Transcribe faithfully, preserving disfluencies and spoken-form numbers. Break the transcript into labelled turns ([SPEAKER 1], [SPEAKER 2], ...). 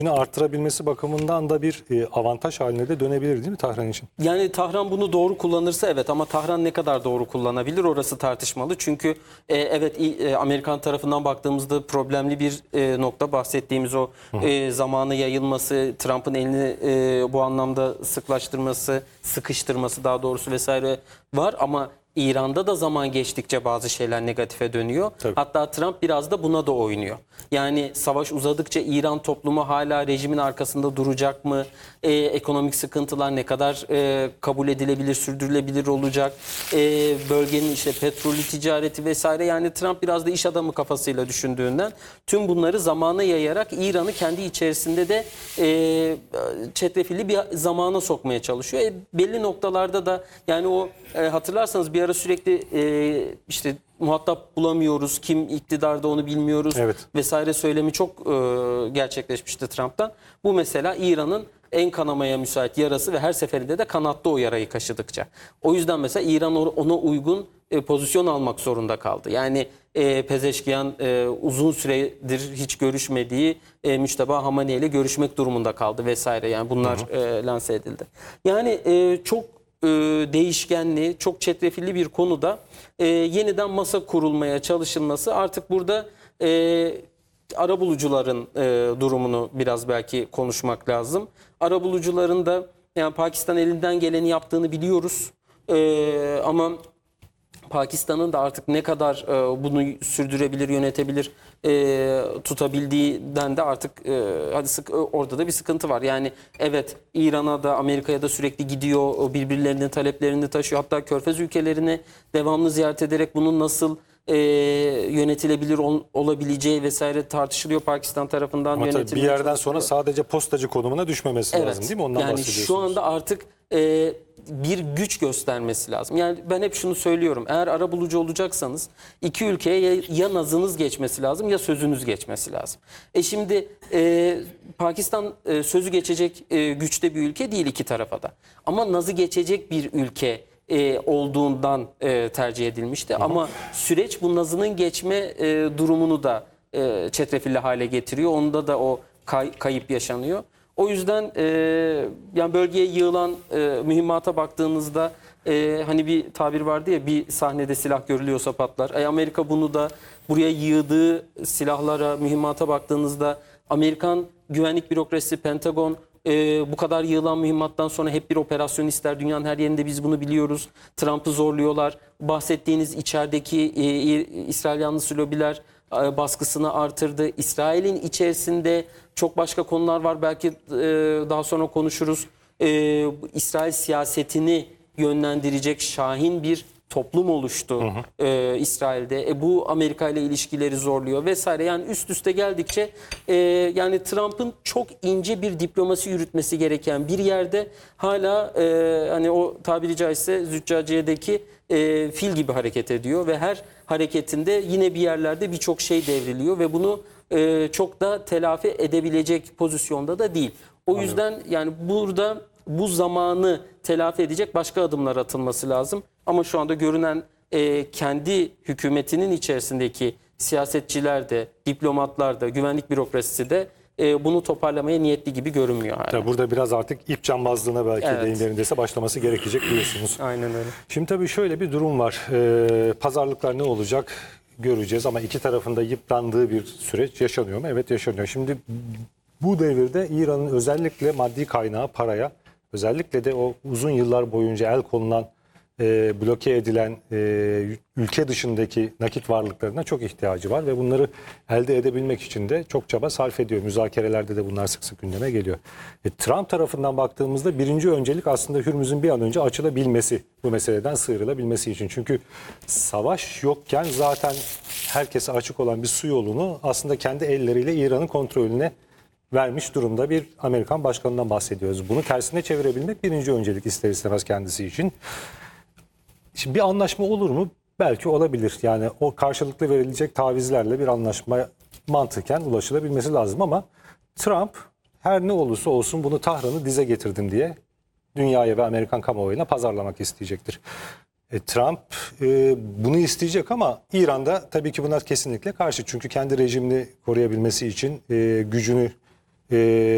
[SPEAKER 1] Artırabilmesi bakımından da bir e, avantaj haline de dönebilir değil mi Tahran için?
[SPEAKER 2] Yani Tahran bunu doğru kullanırsa evet, ama Tahran ne kadar doğru kullanabilir orası tartışmalı. Çünkü e, evet e, Amerikan tarafından baktığımızda problemli bir e, nokta bahsettiğimiz o e, zamanı yayılması, Trump'ın elini e, bu anlamda sıklaştırması, sıkıştırması daha doğrusu vesaire var, ama İran'da da zaman geçtikçe bazı şeyler negatife dönüyor.
[SPEAKER 1] Tabii.
[SPEAKER 2] Hatta Trump biraz da buna da oynuyor. Yani savaş uzadıkça İran toplumu hala rejimin arkasında duracak mı? Ee, ekonomik sıkıntılar ne kadar e, kabul edilebilir, sürdürülebilir olacak? Ee, bölgenin işte petrolü ticareti vesaire. Yani Trump biraz da iş adamı kafasıyla düşündüğünden tüm bunları zamana yayarak İran'ı kendi içerisinde de e, çetrefilli bir zamana sokmaya çalışıyor. E, belli noktalarda da yani o e, hatırlarsanız bir ara sürekli e, işte muhatap bulamıyoruz, kim iktidarda onu bilmiyoruz
[SPEAKER 1] Evet.
[SPEAKER 2] vesaire söylemi çok e, gerçekleşmişti Trump'tan. Bu mesela İran'ın en kanamaya müsait yarası ve her seferinde de kanattı o yarayı kaşıdıkça. O yüzden mesela İran ona uygun e, pozisyon almak zorunda kaldı. Yani e, Pezeşkiyan e, uzun süredir hiç görüşmediği e, Müçteba Hamaney ile görüşmek durumunda kaldı vesaire. Yani bunlar hı hı. E, lanse edildi. Yani e, çok e, değişkenli, çok çetrefilli bir konuda e, yeniden masa kurulmaya çalışılması, artık burada e, arabulucuların e, durumunu biraz belki konuşmak lazım. Arabulucuların da yani Pakistan elinden geleni yaptığını biliyoruz. E, ama Pakistan'ın da artık ne kadar e, bunu sürdürebilir, yönetebilir, e, tutabildiğinden de artık e, hadi sık, orada da bir sıkıntı var. Yani evet, İran'a da Amerika'ya da sürekli gidiyor, birbirlerinin taleplerini taşıyor. Hatta Körfez ülkelerini devamlı ziyaret ederek bunun nasıl e, yönetilebilir ol, olabileceği vesaire tartışılıyor Pakistan tarafından.
[SPEAKER 1] Ama tabii bir yerden sonra sadece postacı konumuna düşmemesi evet. lazım değil mi? Ondan
[SPEAKER 2] yani
[SPEAKER 1] bahsediyorsunuz.
[SPEAKER 2] Şu anda artık e, bir güç göstermesi lazım. Yani ben hep şunu söylüyorum. Eğer arabulucu olacaksanız iki ülkeye ya, ya nazınız geçmesi lazım ya sözünüz geçmesi lazım. E şimdi e, Pakistan e, sözü geçecek e, güçte bir ülke değil iki tarafa da. Ama nazı geçecek bir ülke e, olduğundan e, tercih edilmişti. Hı hı. Ama süreç bu nazının geçme e, durumunu da e, çetrefilli hale getiriyor. Onda da o kay, kayıp yaşanıyor. O yüzden e, yani bölgeye yığılan e, mühimmata baktığınızda e, hani bir tabir vardı ya, bir sahnede silah görülüyorsa patlar. E, Amerika bunu da buraya yığdığı silahlara, mühimmata baktığınızda Amerikan güvenlik bürokrasisi, Pentagon e, bu kadar yığılan mühimmattan sonra hep bir operasyon ister. Dünyanın her yerinde biz bunu biliyoruz. Trump'ı zorluyorlar. Bahsettiğiniz içerideki e, İsrail yanlısı lobiler baskısını artırdı. İsrail'in içerisinde çok başka konular var. Belki e, daha sonra konuşuruz. E, İsrail siyasetini yönlendirecek şahin bir toplum oluştu hı hı. E, İsrail'de. E, bu Amerika ile ilişkileri zorluyor vesaire. Yani üst üste geldikçe e, yani Trump'ın çok ince bir diplomasi yürütmesi gereken bir yerde hala e, hani o tabiri caizse Züccaciye'deki e, fil gibi hareket ediyor ve her hareketinde yine bir yerlerde birçok şey devriliyor ve bunu e, çok da telafi edebilecek pozisyonda da değil. O Anladım. yüzden yani burada bu zamanı telafi edecek başka adımlar atılması lazım. Ama şu anda görünen e, kendi hükümetinin içerisindeki siyasetçiler de, diplomatlar da, güvenlik bürokrasisi de e, bunu toparlamaya niyetli gibi görünmüyor hala.
[SPEAKER 1] Tabii burada biraz artık ip cambazlığına belki evet. deyimlerindeyse başlaması gerekecek biliyorsunuz.
[SPEAKER 2] Aynen öyle.
[SPEAKER 1] Şimdi tabii şöyle bir durum var. Ee, pazarlıklar ne olacak göreceğiz ama iki tarafında yıprandığı bir süreç yaşanıyor mu? Evet yaşanıyor. Şimdi bu devirde İran'ın özellikle maddi kaynağı paraya, özellikle de o uzun yıllar boyunca el konulan, e, bloke edilen e, ülke dışındaki nakit varlıklarına çok ihtiyacı var ve bunları elde edebilmek için de çok çaba sarf ediyor. Müzakerelerde de bunlar sık sık gündeme geliyor. E, Trump tarafından baktığımızda birinci öncelik aslında Hürmüz'ün bir an önce açılabilmesi, bu meseleden sıyrılabilmesi için. Çünkü savaş yokken zaten herkese açık olan bir su yolunu aslında kendi elleriyle İran'ın kontrolüne vermiş durumda bir Amerikan başkanından bahsediyoruz. Bunu tersine çevirebilmek birinci öncelik ister istemez kendisi için. Şimdi bir anlaşma olur mu? Belki olabilir. Yani o karşılıklı verilecek tavizlerle bir anlaşma mantıken ulaşılabilmesi lazım ama Trump her ne olursa olsun bunu Tahran'ı dize getirdim diye dünyaya ve Amerikan kamuoyuna pazarlamak isteyecektir. E, Trump e, bunu isteyecek ama İran'da tabii ki buna kesinlikle karşı. Çünkü kendi rejimini koruyabilmesi için e, gücünü e,